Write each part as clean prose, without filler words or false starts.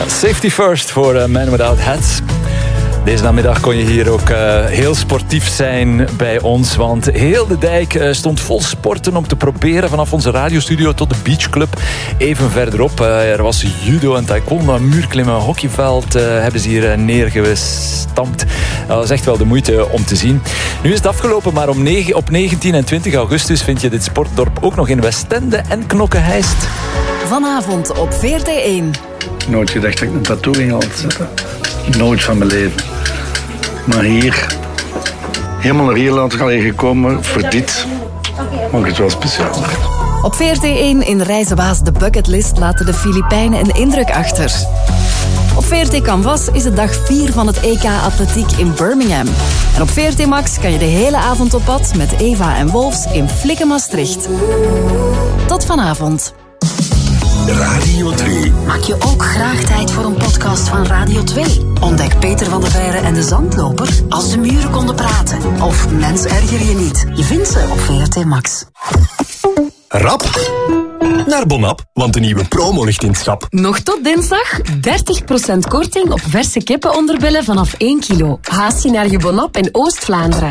Safety first voor Man Without Hats. Deze namiddag kon je hier ook heel sportief zijn bij ons. Want heel de dijk stond vol sporten om te proberen. Vanaf onze radiostudio tot de beachclub. Even verderop. Er was judo en taekwondo, muurklimmen, hockeyveld. Hebben ze hier neergestampt. Dat was echt wel de moeite om te zien. Nu is het afgelopen, maar op 19 en 20 augustus vind je dit sportdorp ook nog in Westende en Knokke-Heist. Vanavond op VRT1. Nooit gedacht dat ik een tattoo ging laten zetten. Nooit van mijn leven. Maar hier, helemaal naar hier laten ik gekomen voor dit. Maakt het wel speciaal. Op VRT1 in Reizenwaas de Bucketlist laten de Filipijnen een indruk achter. Op VRT Canvas is het dag 4 van het EK Atletiek in Birmingham. En op VRT Max kan je de hele avond op pad met Eva en Wolfs in Flikken Maastricht. Tot vanavond. Radio 2. Maak je ook graag tijd voor een podcast van Radio 2? Ontdek Peter van der Veire en de Zandloper als de muren konden praten. Of Mens erger je niet. Je vindt ze op VRT Max. Rap naar Bonap, want de nieuwe promo ligt in het schap. Nog tot dinsdag 30% korting op verse kippenonderbellen vanaf 1 kilo. Haast je naar je Bonap in Oost-Vlaanderen.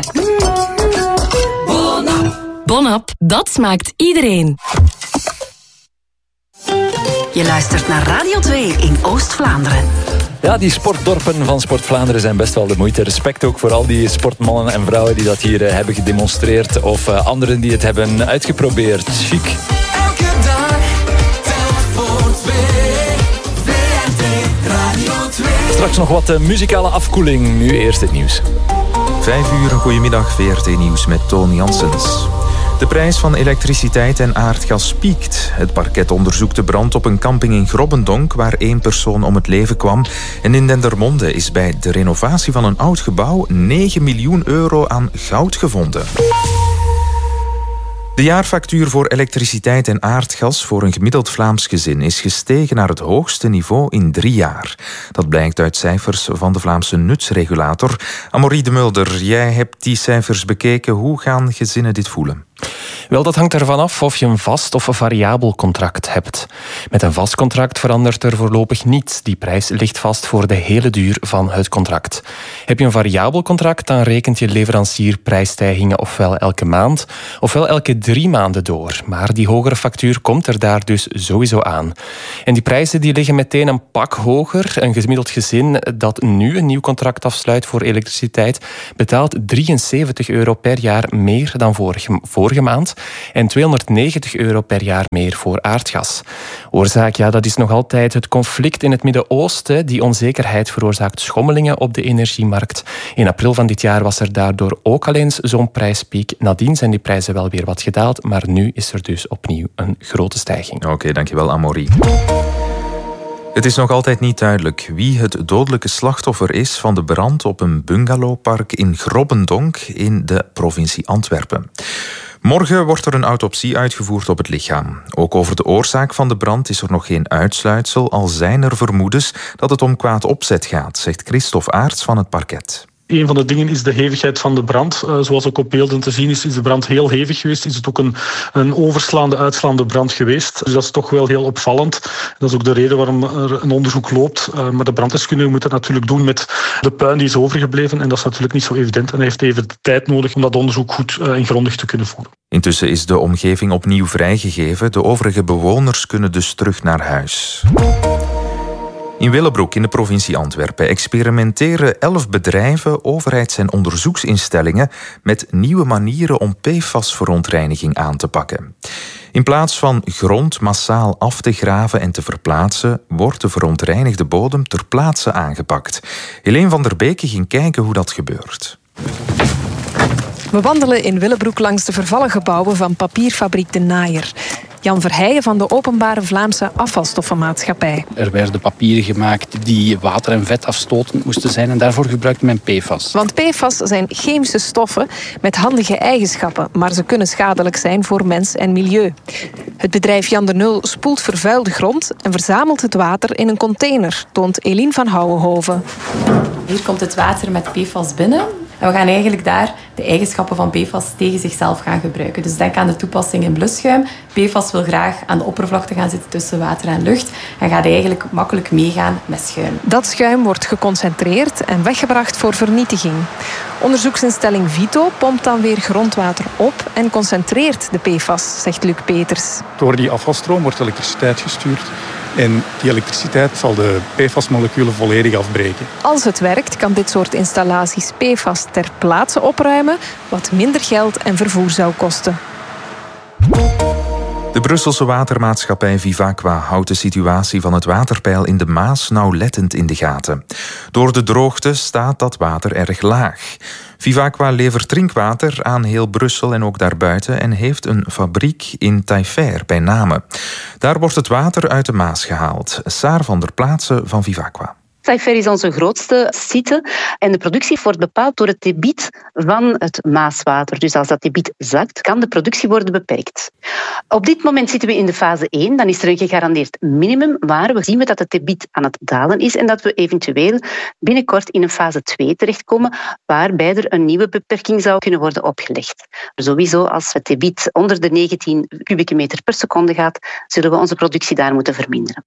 Bonap. Bonap, dat smaakt iedereen. Je luistert naar Radio 2 in Oost-Vlaanderen. Ja, die sportdorpen van Sport Vlaanderen zijn best wel de moeite. Respect ook voor al die sportmannen en vrouwen die dat hier hebben gedemonstreerd. Of anderen die het hebben uitgeprobeerd. Chic. Elke dag telt voor 2. VRT Radio 2. Straks nog wat muzikale afkoeling. Nu eerst het nieuws. 5 uur, een goedemiddag, VRT Nieuws met Toon Janssens. De prijs van elektriciteit en aardgas piekt. Het parket onderzoekt de brand op een camping in Grobbendonk waar 1 persoon om het leven kwam. En in Dendermonde is bij de renovatie van een oud gebouw 9 miljoen euro aan goud gevonden. De jaarfactuur voor elektriciteit en aardgas voor een gemiddeld Vlaams gezin is gestegen naar het hoogste niveau in 3 jaar. Dat blijkt uit cijfers van de Vlaamse nutsregulator. Amaury de Mulder, jij hebt die cijfers bekeken. Hoe gaan gezinnen dit voelen? Wel, dat hangt ervan af of je een vast of een variabel contract hebt. Met een vast contract verandert er voorlopig niets. Die prijs ligt vast voor de hele duur van het contract. Heb je een variabel contract, dan rekent je leverancier prijsstijgingen ofwel elke maand, ofwel elke 3 maanden door. Maar die hogere factuur komt er daar dus sowieso aan. En die prijzen die liggen meteen een pak hoger. Een gemiddeld gezin dat nu een nieuw contract afsluit voor elektriciteit betaalt 73 euro per jaar meer dan vorige maand en 290 euro per jaar meer voor aardgas. Oorzaak, ja, dat is nog altijd het conflict in het Midden-Oosten. Die onzekerheid veroorzaakt schommelingen op de energiemarkt. In april van dit jaar was er daardoor ook al eens zo'n prijspiek. Nadien zijn die prijzen wel weer wat gedaald, maar nu is er dus opnieuw een grote stijging. Oké, dankjewel Amaury. Het is nog altijd niet duidelijk wie het dodelijke slachtoffer is van de brand op een bungalowpark in Grobbendonk in de provincie Antwerpen. Morgen wordt er een autopsie uitgevoerd op het lichaam. Ook over de oorzaak van de brand is er nog geen uitsluitsel, al zijn er vermoedens dat het om kwaad opzet gaat, zegt Christophe Aerts van het parket. Een van de dingen is de hevigheid van de brand. Zoals ook op beelden te zien is de brand heel hevig geweest. Is het ook een overslaande, uitslaande brand geweest. Dus dat is toch wel heel opvallend. Dat is ook de reden waarom er een onderzoek loopt. Maar de branddeskundige moet het natuurlijk doen met de puin die is overgebleven. En dat is natuurlijk niet zo evident. En hij heeft even de tijd nodig om dat onderzoek goed en grondig te kunnen voeren. Intussen is de omgeving opnieuw vrijgegeven. De overige bewoners kunnen dus terug naar huis. In Willebroek in de provincie Antwerpen experimenteren 11 bedrijven, overheids- en onderzoeksinstellingen met nieuwe manieren om PFAS-verontreiniging aan te pakken. In plaats van grond massaal af te graven en te verplaatsen, wordt de verontreinigde bodem ter plaatse aangepakt. Helene van der Beke ging kijken hoe dat gebeurt. We wandelen in Willebroek langs de vervallen gebouwen van papierfabriek De Naaier. Jan Verheijen van de Openbare Vlaamse Afvalstoffenmaatschappij. Er werden papieren gemaakt die water- en vetafstotend moesten zijn en daarvoor gebruikte men PFAS. Want PFAS zijn chemische stoffen met handige eigenschappen, maar ze kunnen schadelijk zijn voor mens en milieu. Het bedrijf Jan de Nul spoelt vervuilde grond en verzamelt het water in een container, toont Eline van Houwenhoven. Hier komt het water met PFAS binnen. En we gaan eigenlijk daar de eigenschappen van PFAS tegen zichzelf gaan gebruiken. Dus denk aan de toepassing in blusschuim. PFAS wil graag aan de oppervlakte gaan zitten tussen water en lucht en gaat eigenlijk makkelijk meegaan met schuim. Dat schuim wordt geconcentreerd en weggebracht voor vernietiging. Onderzoeksinstelling Vito pompt dan weer grondwater op en concentreert de PFAS, zegt Luc Peters. Door die afvalstroom wordt elektriciteit gestuurd. En die elektriciteit zal de PFAS-moleculen volledig afbreken. Als het werkt, kan dit soort installaties PFAS ter plaatse opruimen, wat minder geld en vervoer zou kosten. De Brusselse watermaatschappij Vivaqua houdt de situatie van het waterpeil in de Maas nauwlettend in de gaten. Door de droogte staat dat water erg laag. Vivaqua levert drinkwater aan heel Brussel en ook daarbuiten en heeft een fabriek in Taillefer bij Namen. Daar wordt het water uit de Maas gehaald. Saar van der Plaatsen van Vivaqua. Taillefer is onze grootste site en de productie wordt bepaald door het debiet van het Maaswater. Dus als dat debiet zakt, kan de productie worden beperkt. Op dit moment zitten we in de fase 1, dan is er een gegarandeerd minimum, maar we zien dat het debiet aan het dalen is en dat we eventueel binnenkort in een fase 2 terechtkomen, waarbij er een nieuwe beperking zou kunnen worden opgelegd. Sowieso, als het debiet onder de 19 kubieke meter per seconde gaat, zullen we onze productie daar moeten verminderen.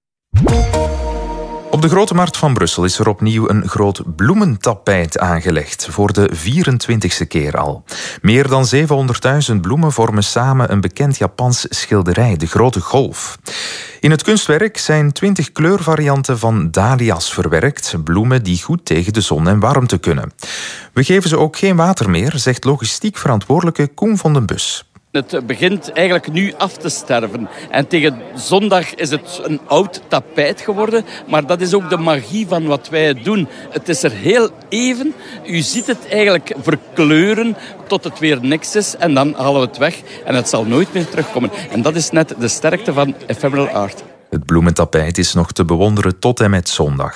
Op de Grote Markt van Brussel is er opnieuw een groot bloementapijt aangelegd. Voor de 24e keer al. Meer dan 700.000 bloemen vormen samen een bekend Japans schilderij, de Grote Golf. In het kunstwerk zijn 20 kleurvarianten van dahlia's verwerkt. Bloemen die goed tegen de zon en warmte kunnen. We geven ze ook geen water meer, zegt logistiek verantwoordelijke Koen van den Bus. Het begint eigenlijk nu af te sterven. En tegen zondag is het een oud tapijt geworden. Maar dat is ook de magie van wat wij doen. Het is er heel even. U ziet het eigenlijk verkleuren tot het weer niks is. En dan halen we het weg. En het zal nooit meer terugkomen. En dat is net de sterkte van ephemeral art. Het bloementapijt is nog te bewonderen tot en met zondag.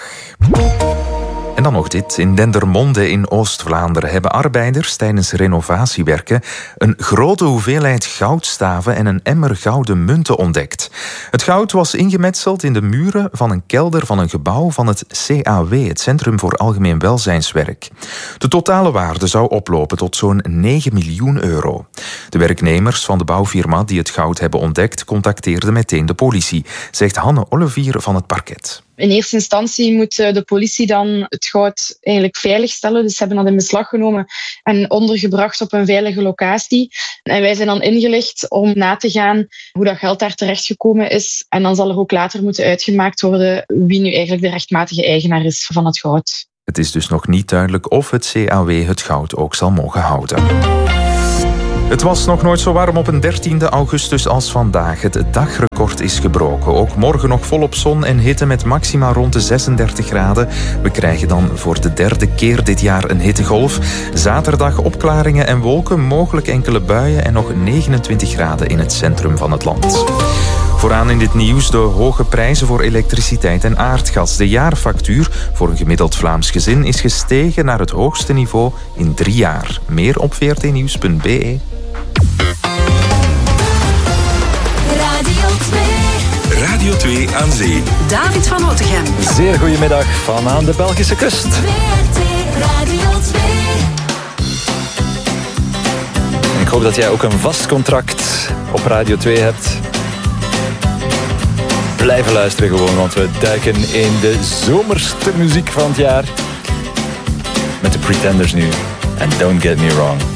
En dan nog dit. In Dendermonde in Oost-Vlaanderen hebben arbeiders tijdens renovatiewerken een grote hoeveelheid goudstaven en een emmer gouden munten ontdekt. Het goud was ingemetseld in de muren van een kelder van een gebouw van het CAW, het Centrum voor Algemeen Welzijnswerk. De totale waarde zou oplopen tot zo'n 9 miljoen euro. De werknemers van de bouwfirma die het goud hebben ontdekt contacteerden meteen de politie, zegt Hanne Olivier van het parket. In eerste instantie moet de politie dan het goud eigenlijk veiligstellen. Dus ze hebben dat in beslag genomen en ondergebracht op een veilige locatie. En wij zijn dan ingelicht om na te gaan hoe dat geld daar terechtgekomen is. En dan zal er ook later moeten uitgemaakt worden wie nu eigenlijk de rechtmatige eigenaar is van het goud. Het is dus nog niet duidelijk of het CAW het goud ook zal mogen houden. Het was nog nooit zo warm op een 13e augustus als vandaag. Het dagrecord is gebroken. Ook morgen nog volop zon en hitte met maxima rond de 36 graden. We krijgen dan voor de derde keer dit jaar een hittegolf. Zaterdag opklaringen en wolken, mogelijk enkele buien en nog 29 graden in het centrum van het land. Vooraan in dit nieuws de hoge prijzen voor elektriciteit en aardgas. De jaarfactuur voor een gemiddeld Vlaams gezin is gestegen naar het hoogste niveau in 3 jaar. Meer op vrtnieuws.be. Radio 2 aan zee. David van Otegem. Zeer goedemiddag van aan de Belgische kust. En ik hoop dat jij ook een vast contract op Radio 2 hebt. Blijven luisteren gewoon, want we duiken in de zomerste muziek van het jaar. Met de Pretenders nu. And don't get me wrong.